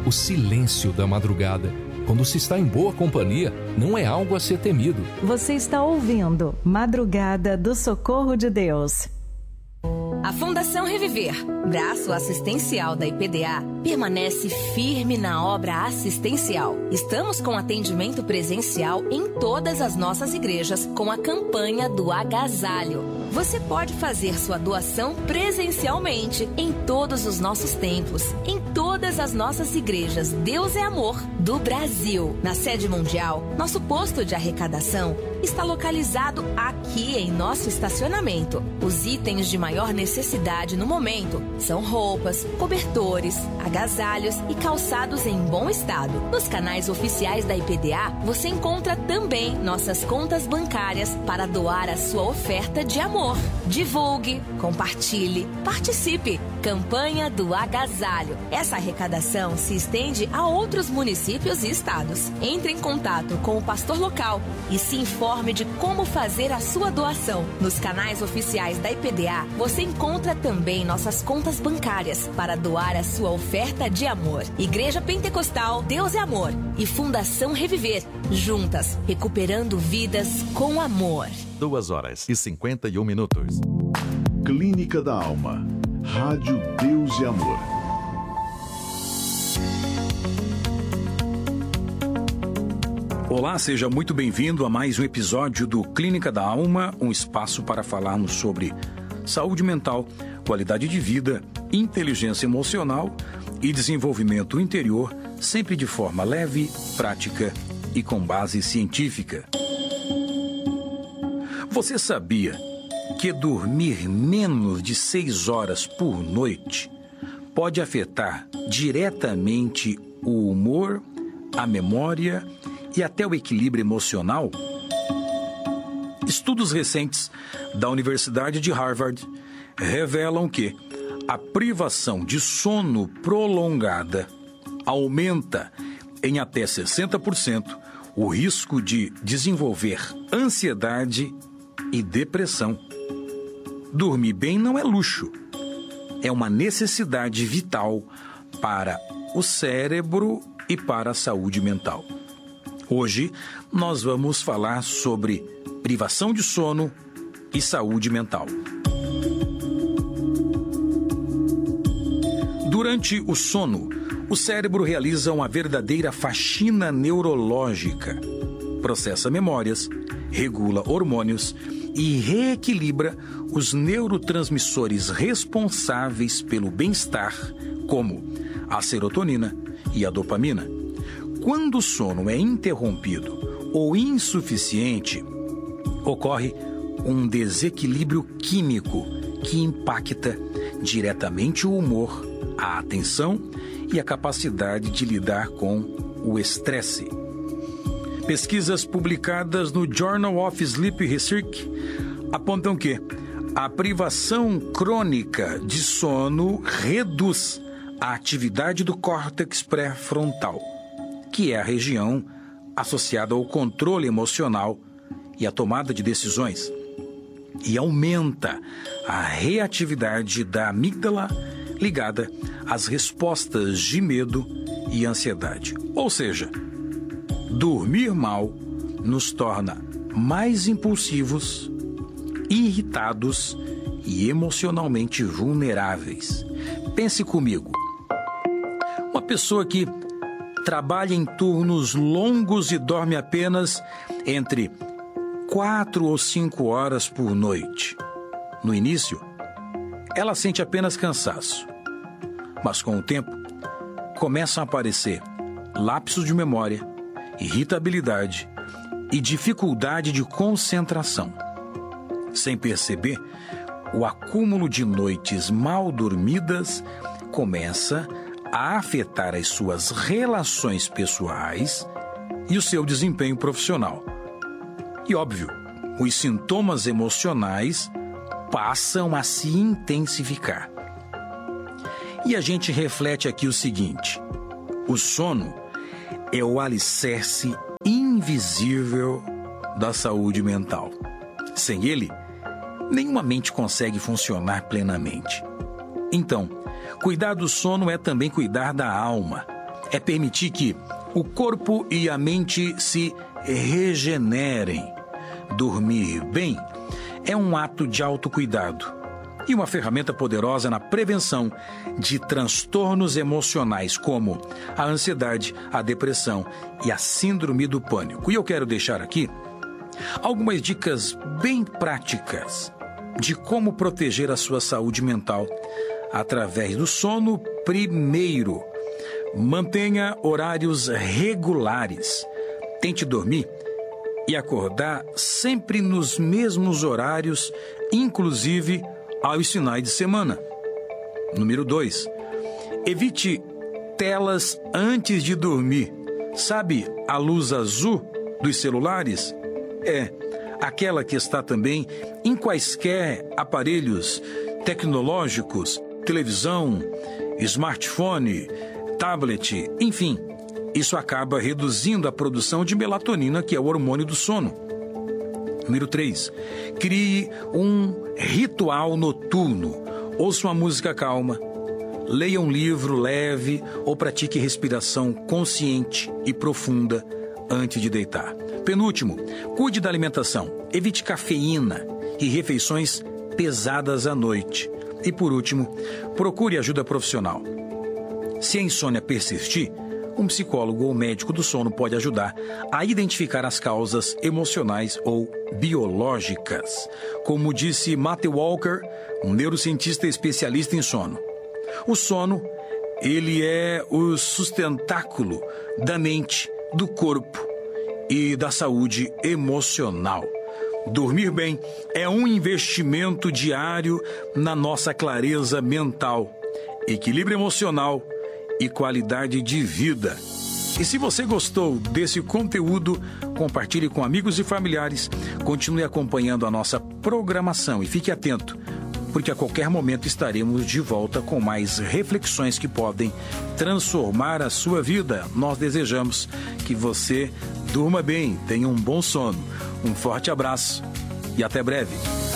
O silêncio da madrugada, quando se está em boa companhia, não é algo a ser temido. Você está ouvindo Madrugada do Socorro de Deus. A Fundação Reviver, braço assistencial da IPDA, permanece firme na obra assistencial. Estamos com atendimento presencial em todas as nossas igrejas com a campanha do agasalho. Você pode fazer sua doação presencialmente em todos os nossos templos, em todas as nossas igrejas Deus é Amor do Brasil. Na sede mundial, nosso posto de arrecadação está localizado aqui em nosso estacionamento. Os itens de maior necessidade no momento são roupas, cobertores, agasalhos e calçados em bom estado. Nos canais oficiais da IPDA, você encontra também nossas contas bancárias para doar a sua oferta de amor. Divulgue, compartilhe, participe. Campanha do Agasalho. Essa arrecadação se estende a outros municípios e estados. Entre em contato com o pastor local e se informe de como fazer a sua doação. Nos canais oficiais da IPDA, você encontra também nossas contas bancárias para doar a sua oferta de amor. Igreja Pentecostal Deus é Amor e Fundação Reviver, juntas, recuperando vidas com amor. 2h51. Clínica da Alma. Rádio Deus e Amor. Olá, seja muito bem-vindo a mais um episódio do Clínica da Alma, um espaço para falarmos sobre saúde mental, qualidade de vida, inteligência emocional e desenvolvimento interior, sempre de forma leve, prática e com base científica. Você sabia que dormir menos de 6 horas por noite pode afetar diretamente o humor, a memória e até o equilíbrio emocional? Estudos recentes da Universidade de Harvard revelam que a privação de sono prolongada aumenta em até 60% o risco de desenvolver ansiedade e depressão. Dormir bem não é luxo, é uma necessidade vital para o cérebro e para a saúde mental. Hoje nós vamos falar sobre privação de sono e saúde mental. Durante o sono, o cérebro realiza uma verdadeira faxina neurológica, processa memórias, regula hormônios e reequilibra os neurotransmissores responsáveis pelo bem-estar, como a serotonina e a dopamina. Quando o sono é interrompido ou insuficiente, ocorre um desequilíbrio químico que impacta diretamente o humor, a atenção e a capacidade de lidar com o estresse. Pesquisas publicadas no Journal of Sleep Research apontam que a privação crônica de sono reduz a atividade do córtex pré-frontal, que é a região associada ao controle emocional e à tomada de decisões, e aumenta a reatividade da amígdala ligada às respostas de medo e ansiedade. Ou seja, dormir mal nos torna mais impulsivos, irritados e emocionalmente vulneráveis. Pense comigo. Uma pessoa que trabalha em turnos longos e dorme apenas entre 4 ou 5 horas por noite. No início, ela sente apenas cansaço, mas com o tempo, começam a aparecer lapsos de memória, irritabilidade e dificuldade de concentração. Sem perceber, o acúmulo de noites mal dormidas começa a afetar as suas relações pessoais e o seu desempenho profissional. E óbvio, os sintomas emocionais passam a se intensificar. E a gente reflete aqui o seguinte: o sono é o alicerce invisível da saúde mental. Sem ele, nenhuma mente consegue funcionar plenamente. Então, cuidar do sono é também cuidar da alma, é permitir que o corpo e a mente se regenerem. Dormir bem é um ato de autocuidado e uma ferramenta poderosa na prevenção de transtornos emocionais como a ansiedade, a depressão e a síndrome do pânico. E eu quero deixar aqui algumas dicas bem práticas de como proteger a sua saúde mental através do sono. Primeiro, mantenha horários regulares. Tente dormir e acordar sempre nos mesmos horários, inclusive aos finais de semana. Número 2, evite telas antes de dormir. Sabe a luz azul dos celulares? É aquela que está também em quaisquer aparelhos tecnológicos, televisão, smartphone, tablet, enfim. Isso acaba reduzindo a produção de melatonina, que é o hormônio do sono. Número 3, crie um ritual noturno. Ouça uma música calma, leia um livro leve ou pratique respiração consciente e profunda antes de deitar. Penúltimo, cuide da alimentação. Evite cafeína e refeições pesadas à noite. E por último, procure ajuda profissional. Se a insônia persistir, um psicólogo ou médico do sono pode ajudar a identificar as causas emocionais ou biológicas. Como disse Matthew Walker, um neurocientista especialista em sono, o sono, ele é o sustentáculo da mente, do corpo e da saúde emocional. Dormir bem é um investimento diário na nossa clareza mental, equilíbrio emocional e qualidade de vida. E se você gostou desse conteúdo, compartilhe com amigos e familiares, continue acompanhando a nossa programação e fique atento, porque a qualquer momento estaremos de volta com mais reflexões que podem transformar a sua vida. Nós desejamos que você durma bem, tenha um bom sono. Um forte abraço e até breve.